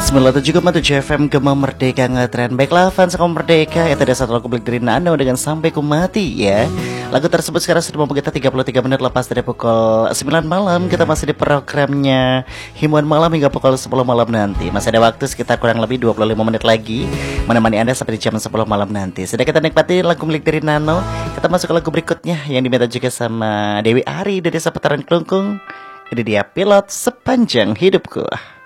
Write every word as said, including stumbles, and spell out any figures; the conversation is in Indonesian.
sembilan puluh tujuh koma tujuh F M Gema Merdeka ngetren. Baiklah fans Gema Merdeka, itu ada satu lagu milik dari Nano dengan Sampai Ku Mati ya. Lagu tersebut sekarang sudah membuat kita tiga puluh tiga menit lepas dari pukul sembilan malam. Kita masih di programnya Himuan Malam hingga pukul sepuluh malam nanti. Masih ada waktu sekitar kurang lebih dua puluh lima menit lagi menemani Anda sampai di jam sepuluh malam nanti. Sudah kita nikmati lagu milik dari Nano. Kita masuk ke lagu berikutnya yang diminta juga sama Dewi Ari dari Seputaran Kelungkung. Ini dia Pilot Sepanjang Hidupku.